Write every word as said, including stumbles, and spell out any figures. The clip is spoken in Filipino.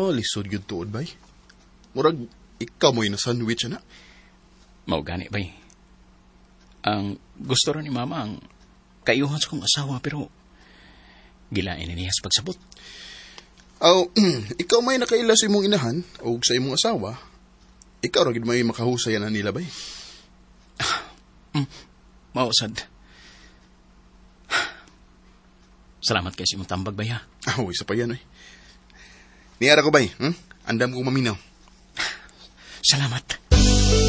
Ah, lisod yun tuod, bay. Murag, ikaw mo yung sandwich, na? Mao gani, bay. Ang gusto rin ni mama ang kayuhan sa kong asawa, pero gilain niya sa pagsabot. Aw, ikaw may nakaila sa imong inahan o sa imong asawa, ikaw ragid may makahusayan na nila, bay. Mm, mausad. Salamat kayo sa imong tambag, bay, ha? Ah, isa pa yan, eh. Niyara ko, bay. Hmm? Andam ko maminaw. Salamat.